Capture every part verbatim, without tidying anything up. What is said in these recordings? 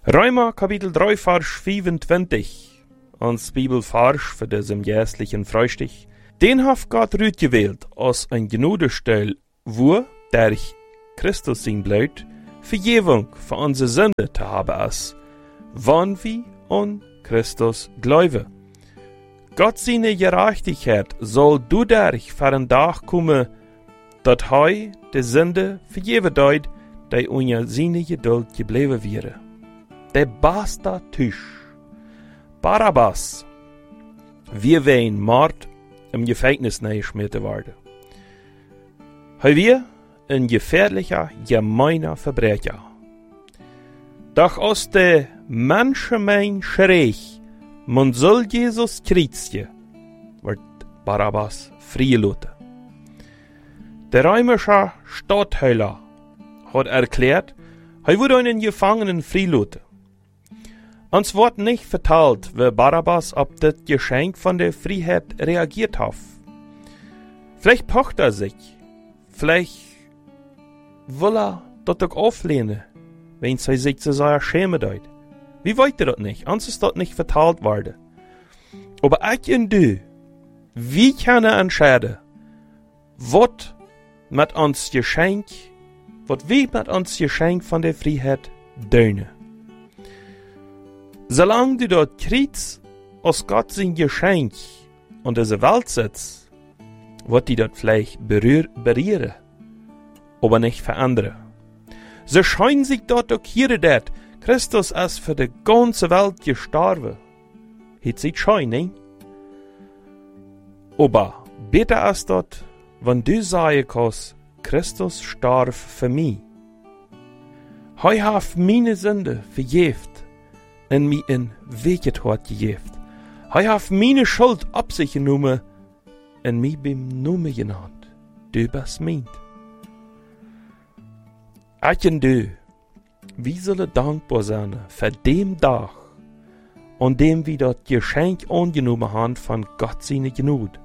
Römer kapitel drei, Vers vierundzwanzig. Ons Bibelvers für diesen jährlichen Freustich. Den hat Gott gewählt als ein Gnadesteil, wo, durch Christus sein Blut, Vergebung für unsere Sünde zu haben ist, wann wir an Christus glauben. Gott seine Gerechtigkeit soll dadurch für den Tag kommen, dass er die Sünde vergeben hat, die unter seine Geduld geblieben wäre. Der beste Tisch. Barabbas. Wir wehen Mord im Gefängnis geschmissen worden. Er war ein gefährlicher, gemeiner Verbrecher. Doch aus der Menschenmenge schrie, man soll Jesus kreuzigen, wird Barabbas freigelassen. Der römische Statthalter hat erklärt, er würde einen Gefangenen freigelassen. Uns wird nicht vertelt, wie Barabbas auf das Geschenk von der Freiheit reagiert hat. Vielleicht pocht er sich, vielleicht will er das auch auflehnen, wenn er sich zu seiner Schäme deut. Wie weiß er das nicht? Uns ist das nicht vertelt worden. Aber ich und du, wie kann er entscheiden, was mit uns Geschenk, was wir mit uns Geschenk von der Freiheit tun? Solange du dort kriegst, aus Gott sein Geschenk und diese Welt setzt, wird die dort vielleicht berühr, berühren, aber nicht verändern. So scheint sich dort auch hier, dass Christus ist für die ganze Welt gestorben. Hat sich schein, ne? Aber besser ist dort, wenn du sagen kannst, Christus starb für mich. Er hat meine Sünde vergeben und mir in Wegetort gegeben. Er hat meine Schuld ab sich genommen und mich beim Namen genannt. Du bist mein. Ich und du, wir sollen dankbar sein für den Tag, an dem wir das Geschenk angenommen haben von Gott seine Gnade.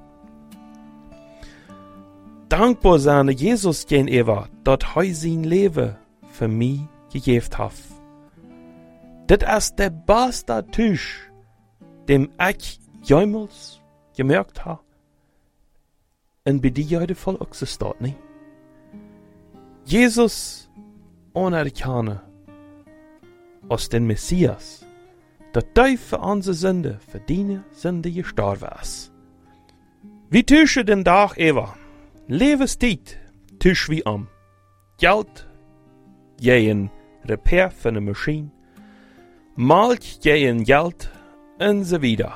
Dankbar sein Jesus gegenüber, dass er sein Leben für mich gegeben hat. Das ist der beste Tisch, dem ich jemals gemerkt habe. Und bei dir heute voll existiert, nicht? Jesus anerkennen als den Messias, dass er für unsere Sünde, für deine Sünde gestorben ist. Wie tische den Tag ever, Lebenszeit tisch wie am, Geld gegen Repair für eine Maschine, Malk gegen Geld und so weiter.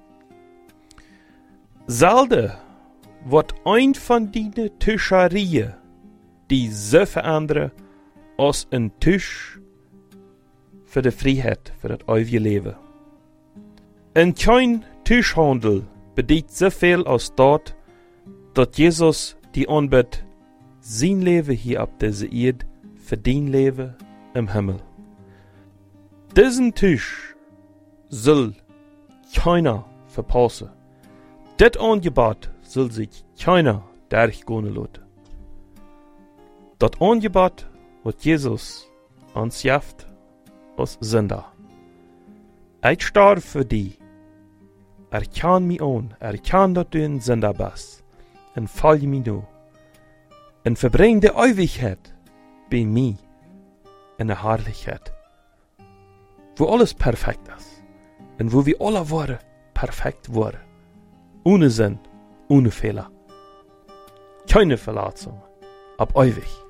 Selten wird ein von diesen Tischereien die so verändern als ein Tisch für die Freiheit, für das ewige Leben. Und kein Tischhandel bedeutet so viel als dort, dass Jesus die anbietet, sein Leben hier auf dieser Erde für dein Leben im Himmel. Diesen Tisch soll keiner verpassen. Das Angebot soll sich keiner durchgehen lassen. Das Angebot, was Jesus uns gibt, als Sünder. Ich starb für dich. Erkenn mich an, erkenn, dass du ein Sünder bist, und folge mir nur. Und verbring die Ewigkeit bei mir in der Herrlichkeit, wo alles perfekt ist und wo wir alle Worte perfekt wurden. Ohne Sinn, ohne Fehler. Keine Verletzung, ab ewig.